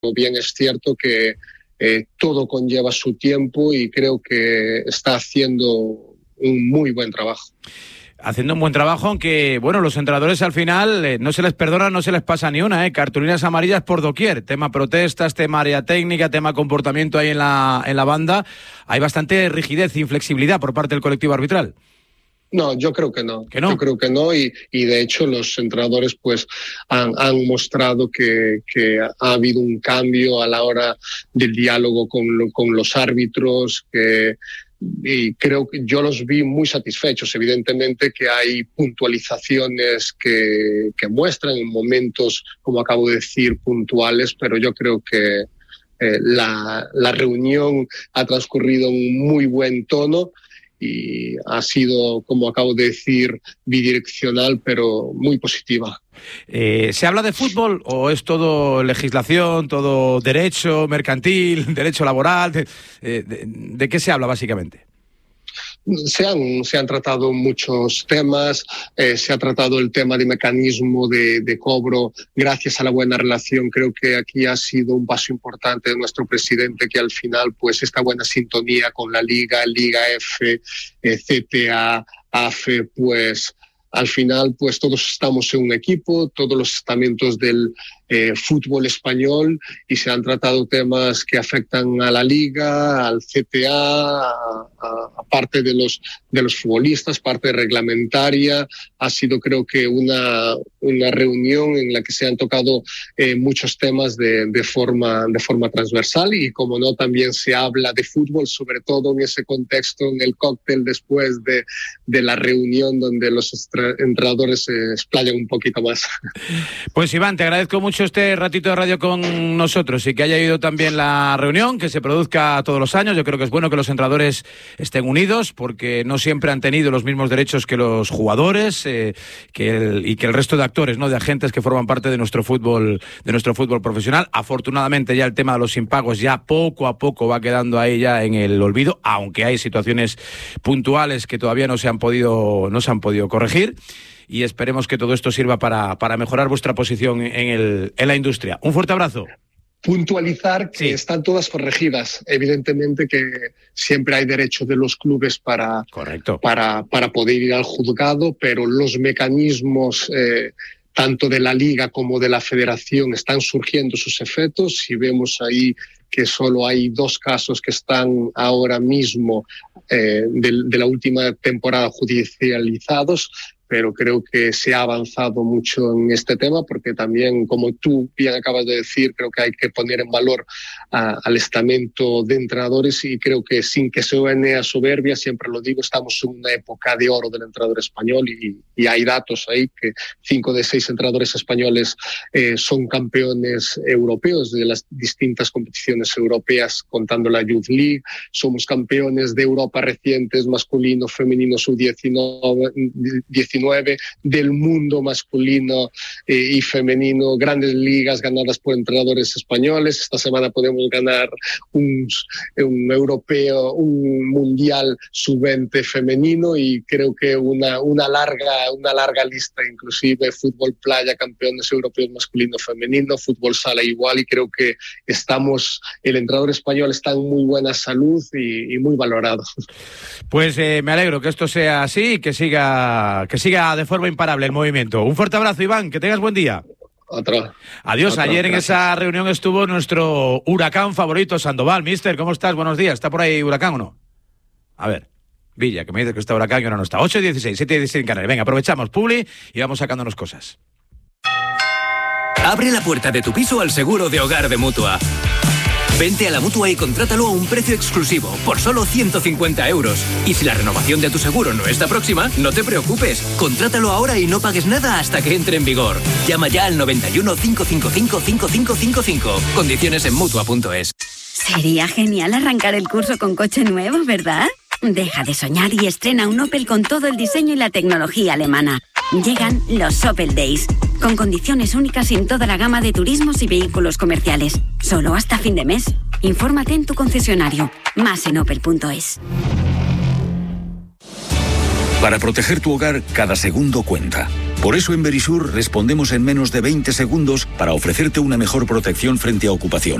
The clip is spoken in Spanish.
bien es cierto que todo conlleva su tiempo y creo que está haciendo un muy buen trabajo. Haciendo un buen trabajo, aunque, bueno, los entrenadores al final no se les perdona, no se les pasa ni una, cartulinas amarillas por doquier. Tema protestas, tema área técnica, tema comportamiento ahí en la banda. Hay bastante rigidez e inflexibilidad por parte del colectivo arbitral. No, yo creo que no. ¿Que no? Yo creo que no y de hecho los entrenadores pues han mostrado que ha habido un cambio a la hora del diálogo con los árbitros, y creo que yo los vi muy satisfechos. Evidentemente que hay puntualizaciones que muestran en momentos, como acabo de decir, puntuales, pero yo creo que la reunión ha transcurrido en un muy buen tono y ha sido, como acabo de decir, bidireccional, pero muy positiva. ¿Se habla de fútbol o es todo legislación, todo derecho mercantil, derecho laboral? ¿De qué se habla básicamente? Se han tratado muchos temas, se ha tratado el tema de mecanismo de cobro. Gracias a la buena relación, creo que aquí ha sido un paso importante de nuestro presidente, que al final pues esta buena sintonía con la Liga F, CTA, AFE, pues al final pues todos estamos en un equipo, todos los estamentos del fútbol español, y se han tratado temas que afectan a la Liga, al CTA, a parte de los futbolistas, parte reglamentaria. Ha sido, creo que, una reunión en la que se han tocado muchos temas de forma transversal, y como no, también se habla de fútbol, sobre todo en ese contexto, en el cóctel después de la reunión, donde los entrenadores se explayan un poquito más. Pues Iván, te agradezco mucho este ratito de radio con nosotros y que haya ido también la reunión, que se produzca todos los años. Yo creo que es bueno que los entrenadores estén unidos, porque no siempre han tenido los mismos derechos que los jugadores y que el resto de actores, ¿no?, de agentes que forman parte de nuestro fútbol profesional. Afortunadamente ya el tema de los impagos ya poco a poco va quedando ahí ya en el olvido, aunque hay situaciones puntuales que todavía no se han podido corregir. Y esperemos que todo esto sirva para mejorar vuestra posición en la industria. Un fuerte abrazo. Puntualizar que están todas corregidas. Evidentemente que siempre hay derecho de los clubes para poder ir al juzgado, pero los mecanismos tanto de la Liga como de la Federación están surgiendo sus efectos. Y vemos ahí que solo hay 2 casos que están ahora mismo de la última temporada judicializados, pero creo que se ha avanzado mucho en este tema, porque también, como tú bien acabas de decir, creo que hay que poner en valor al estamento de entrenadores, y creo que, sin que suene a soberbia, siempre lo digo, estamos en una época de oro del entrenador español, y hay datos ahí que 5 de 6 entrenadores españoles son campeones europeos de las distintas competiciones europeas, contando la Youth League. Somos campeones de Europa recientes, masculino, femenino, sub-19, del mundo masculino y femenino, grandes ligas ganadas por entrenadores españoles. Esta semana podemos ganar un europeo, un mundial sub-20 femenino, y creo que una larga lista, inclusive fútbol playa, campeones europeos masculino, femenino, fútbol sala igual, y creo que el entrenador español está en muy buena salud y muy valorado. Pues me alegro que esto sea así y que siga de forma imparable el movimiento. Un fuerte abrazo, Iván, que tengas buen día. Adiós. Ayer en esa reunión estuvo nuestro huracán favorito, Sandoval. Mister, ¿cómo estás? Buenos días. ¿Está por ahí huracán o no? A ver, Villa, que me dice que está huracán y ahora no está. 8:16, 7:16 en Canarias. Venga, aprovechamos, Publi, y vamos sacándonos cosas. Abre la puerta de tu piso al seguro de hogar de Mutua. Vente a la Mutua y contrátalo a un precio exclusivo, por solo 150 euros. Y si la renovación de tu seguro no está próxima, no te preocupes. Contrátalo ahora y no pagues nada hasta que entre en vigor. Llama ya al 91 555 5555. Condiciones en Mutua.es. Sería genial arrancar el curso con coche nuevo, ¿verdad? Deja de soñar y estrena un Opel con todo el diseño y la tecnología alemana. Llegan los Opel Days, con condiciones únicas en toda la gama de turismos y vehículos comerciales. Solo hasta fin de mes. Infórmate en tu concesionario. Más en opel.es. Para proteger tu hogar, cada segundo cuenta. Por eso en Verisur respondemos en menos de 20 segundos para ofrecerte una mejor protección frente a ocupaciones.